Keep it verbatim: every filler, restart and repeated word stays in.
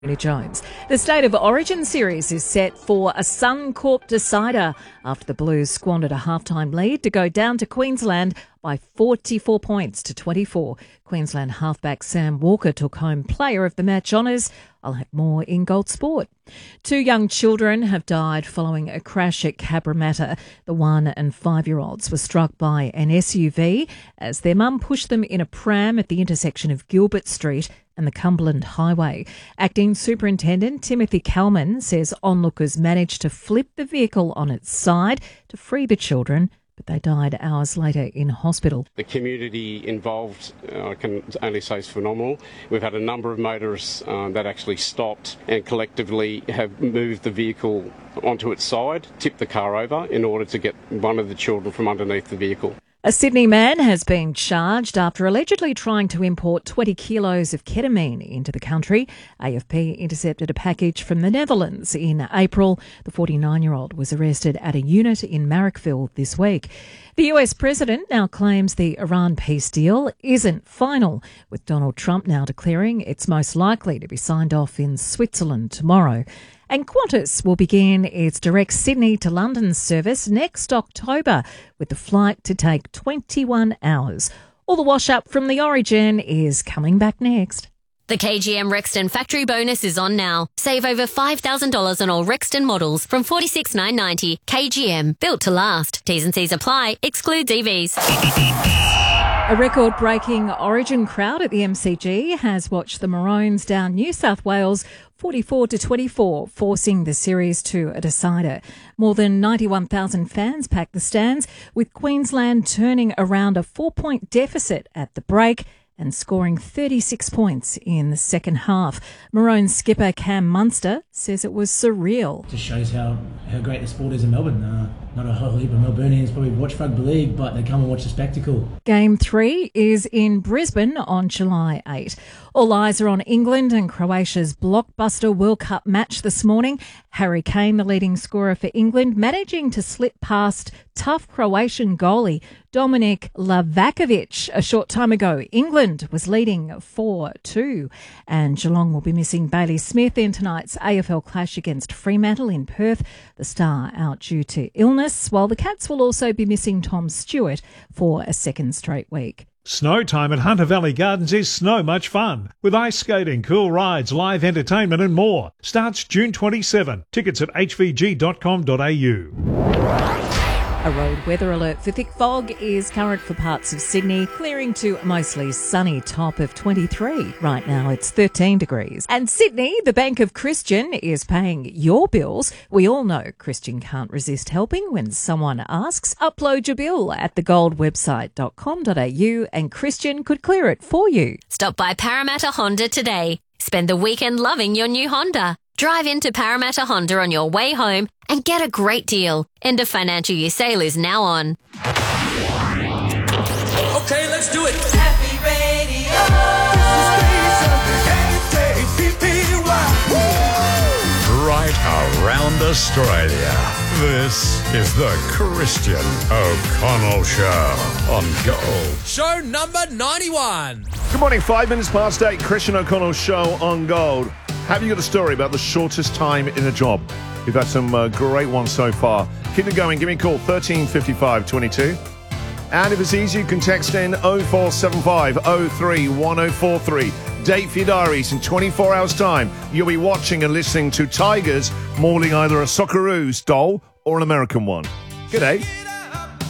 Tony Jones. The State of Origin series is set for a Suncorp decider after the Blues squandered a halftime lead to go down to Queensland by forty-four points to twenty-four. Queensland halfback Sam Walker took home player of the match honours. I'll have more in Gold Sport. Two young children have died following a crash at Cabramatta. The one and five-year-olds were struck by an S U V as their mum pushed them in a pram at the intersection of Gilbert Street and the Cumberland Highway. Acting Superintendent Timothy Kalman says onlookers managed to flip the vehicle on its side to free the children, but they died hours later in hospital. The community involved, uh, I can only say, is phenomenal. We've had a number of motorists uh, that actually stopped and collectively have moved the vehicle onto its side, tipped the car over in order to get one of the children from underneath the vehicle. A Sydney man has been charged after allegedly trying to import twenty kilos of ketamine into the country. A F P intercepted a package from the Netherlands in April. The forty-nine-year-old was arrested at a unit in Marrickville this week. The U S president now claims the Iran peace deal isn't final, with Donald Trump now declaring it's most likely to be signed off in Switzerland tomorrow. And Qantas will begin its direct Sydney to London service next October, with the flight to take twenty-one hours. All the wash up from the Origin is coming back next. The K G M Rexton factory bonus is on now. Save over five thousand dollars on all Rexton models from forty-six thousand nine hundred ninety dollars. K G M, built to last. T's and C's apply. Excludes E Vs. A record-breaking Origin crowd at the M C G has watched the Maroons down New South Wales forty-four to twenty-four, forcing the series to a decider. More than ninety-one thousand fans packed the stands, with Queensland turning around a four-point deficit at the break and scoring thirty-six points in the second half. Maroons skipper Cam Munster says it was surreal. Just shows how, how great the sport is in Melbourne. Uh, not a whole heap of Melburnians probably watch rugby league, but they come and watch the spectacle. Game three is in Brisbane on July eighth. All eyes are on England and Croatia's blockbuster World Cup match this morning. Harry Kane, the leading scorer for England, managing to slip past tough Croatian goalie Dominik Lavakovic a short time ago. England was leading four two, and Geelong will be missing Bailey Smith in tonight's A F L clash against Fremantle in Perth. The star out due to illness, while the Cats will also be missing Tom Stewart for a second straight week. Snow time at Hunter Valley Gardens is so much fun, with ice skating, cool rides, live entertainment and more. Starts June twenty-seventh. Tickets at h v g dot com dot a u. A road weather alert for thick fog is current for parts of Sydney, clearing to a mostly sunny top of twenty-three. Right now it's thirteen degrees. And Sydney, the Bank of Christian, is paying your bills. We all know Christian can't resist helping when someone asks. Upload your bill at the gold website dot com dot a u and Christian could clear it for you. Stop by Parramatta Honda today. Spend the weekend loving your new Honda. Drive into Parramatta Honda on your way home and get a great deal. End of financial year sale is now on. Okay, let's do it. Happy Radio. Right around Australia. This is the Christian O'Connell Show on Gold. Show number ninety-one. Good morning, five minutes past eight. Christian O'Connell Show on Gold. Have you got a story about the shortest time in a job? We've had some uh, great ones so far. Keep it going. Give me a call, thirteen fifty-five twenty-two. And if it's easy, you can text in oh four seven five oh three one oh four three. Date for your diaries. In twenty-four hours' time, you'll be watching and listening to Tigers mauling either a Socceroos doll or an American one. Good day.